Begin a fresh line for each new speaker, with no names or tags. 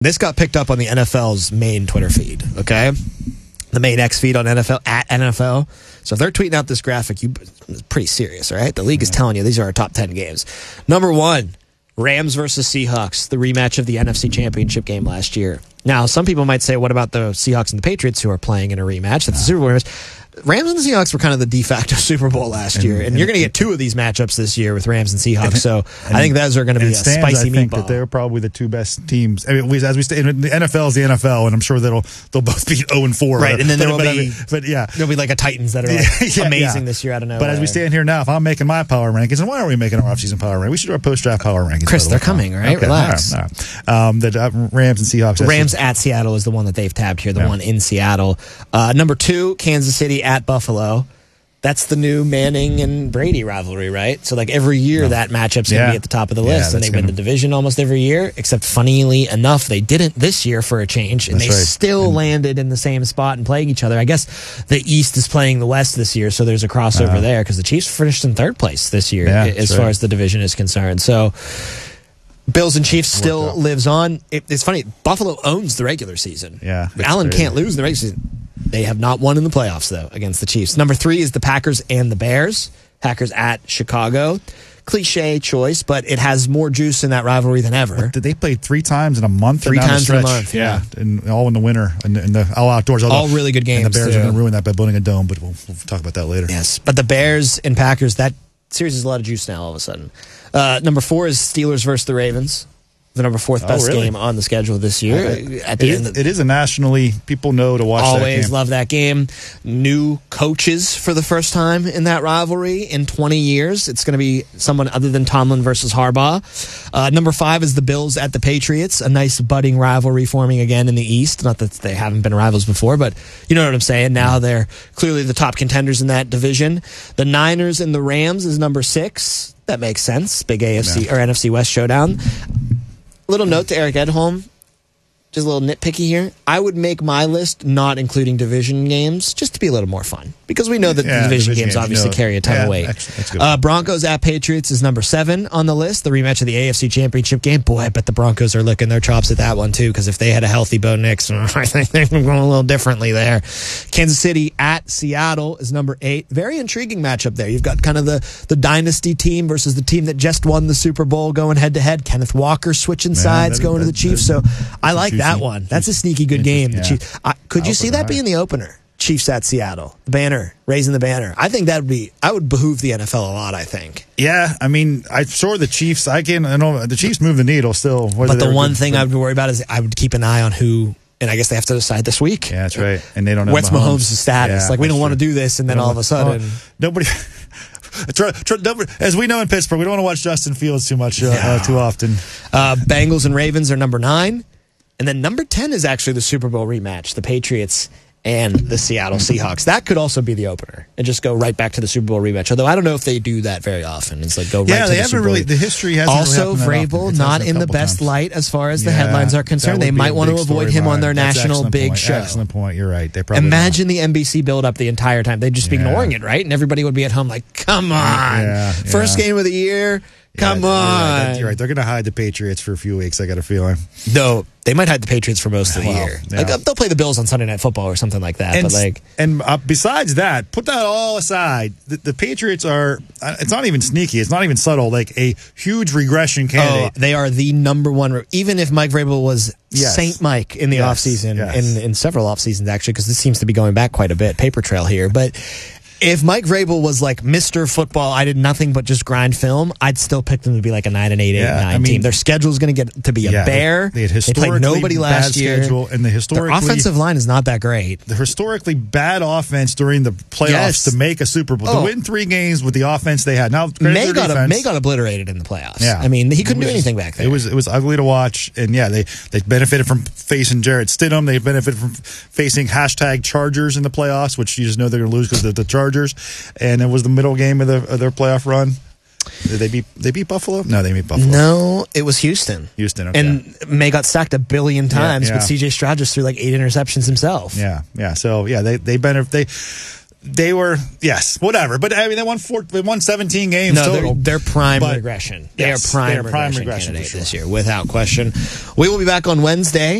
This got picked up on the NFL's main Twitter feed, okay? The main X feed on NFL, at NFL. So if they're tweeting out this graphic, it's pretty serious, right? The league is telling you these are our top 10 games. Number 1, Rams versus Seahawks, the rematch of the NFC Championship game last year. Now, some people might say, what about the Seahawks and the Patriots who are playing in a rematch? That's the Super Bowl rematch. Rams and the Seahawks were kind of the de facto Super Bowl last year, and you're going to get 2 of these matchups this year with Rams and Seahawks. So I think those are going to be a spicy meatball. I think
that they're probably the 2 best teams. I mean, as we say, the NFL is the NFL, and I'm sure they'll both be 0-4.
Right, and then there'll be like a Titans that are amazing this year out of nowhere.
But as we stand here now, if I'm making my power rankings, and why aren't we making our offseason power rankings? We should do our post-draft power rankings.
Chris, they're coming, right? Okay, relax.
All right. The Rams and Seahawks.
Rams at Seattle is the one that they've tabbed here, the one in Seattle. Number 2, Kansas City at Buffalo. That's the new Manning and Brady rivalry, right? So, like, every year that matchup's going to be at the top of the list, and they win the division almost every year, except funnily enough, they didn't this year for a change, and still landed in the same spot and playing each other. I guess the East is playing the West this year, so there's a crossover there, because the Chiefs finished in 3rd place this year as far as the division is concerned. So, Bills and Chiefs still lives on. It's funny, Buffalo owns the regular season.
Yeah,
Allen can't lose in the regular season. They have not won in the playoffs, though, against the Chiefs. Number 3 is the Packers and the Bears. Packers at Chicago. Cliche choice, but it has more juice in that rivalry than ever.
Did they play 3 times in a month?
3 times in a month, yeah.
And all in the winter, and all outdoors.
All really good games.
And the Bears are going to ruin that by building a dome, but we'll talk about that later.
Yes, but the Bears and Packers, that series has a lot of juice now all of a sudden. Number 4 is Steelers versus the Ravens. The number 4th best game on the schedule this year. It
is a nationally, people know to watch that game.
Always love that game. New coaches for the first time in that rivalry in 20 years. It's going to be someone other than Tomlin versus Harbaugh. Number 5 is the Bills at the Patriots. A nice budding rivalry forming again in the East. Not that they haven't been rivals before, but you know what I'm saying. Now they're clearly the top contenders in that division. The Niners and the Rams is number 6. That makes sense. Big AFC or NFC West showdown. Little note to Eric Edholm, just a little nitpicky here. I would make my list not including division games just to be a little more fun, because we know that the division games obviously carry a ton of weight. That's good. Broncos at Patriots is number 7 on the list, the rematch of the AFC Championship game. Boy, I bet the Broncos are licking their chops at that one too, because if they had a healthy Bo Nix, I think they're going a little differently there. Kansas City at Seattle is number 8. Very intriguing matchup there. You've got kind of the dynasty team versus the team that just won the Super Bowl going head to head. Kenneth Walker switching sides, going to the Chiefs. So I like that one. That's a sneaky good game. The Chiefs. Could you see that being the opener? Chiefs at Seattle, the banner, raising the banner. I think that would behoove the NFL a lot, I think.
Yeah, I mean, I'm sure the Chiefs, I know the Chiefs move the needle still.
But the one thing I would worry about is I would keep an eye on who, and I guess they have to decide this week.
Yeah, that's right. And they don't know
what's Mahomes' status. We don't want to do this, and then all of a sudden.
Nobody. As we know in Pittsburgh, we don't want to watch Justin Fields too much, too often.
Bengals and Ravens are number 9. And then number 10 is actually the Super Bowl rematch, the Patriots and the Seattle Seahawks. That could also be the opener and just go right back to the Super Bowl rematch. Although I don't know if they do that very often. It's like go right to the Super Bowl.
The history hasn't
also
really
Vrabel not in the best light as far as the headlines are concerned. They might want to avoid him on their national big show.
Excellent point. You're right. They probably
imagine the NBC build up the entire time. They'd just be ignoring it, right? And everybody would be at home like, come on, first game of the year. Come on.
You're right. They're going to hide the Patriots for a few weeks, I got a feeling.
No, they might hide the Patriots for most of the year. Yeah. Like, they'll play the Bills on Sunday Night Football or something like that.
And besides that, put that all aside, the Patriots are, it's not even sneaky. It's not even subtle, like a huge regression candidate.
They are the number 1. Even if Mike Vrabel was Saint Mike in the offseason, in several offseasons actually, because this seems to be going back quite a bit, paper trail here. But if Mike Vrabel was like Mr. Football, I did nothing but just grind film, I'd still pick them to be like a 9-8, 8-9 team. Their schedule is going to get to be a bear.
They
played nobody last year.
Schedule, and
their offensive line is not that great.
The historically bad offense during the playoffs to make a Super Bowl, to win 3 games with the offense they had. Now
May got obliterated in the playoffs.
Yeah.
I mean, he couldn't do anything back there.
It was ugly to watch, and they benefited from facing Jarrett Stidham. They benefited from facing #Chargers in the playoffs, which you just know they're going to lose because of the Chargers. And it was the middle game of their playoff run. Did they beat Buffalo? No, they beat Buffalo.
No, it was Houston.
Okay.
And May got sacked 1 billion times, but C.J. Stroud just threw like 8 interceptions himself.
Yeah. So they benefit. they were, yes, whatever. But I mean, they won 17 games total.
They're prime regression.
Yes,
they are prime regression
regression
candidate
for sure.
this year, without question. We will be back on Wednesday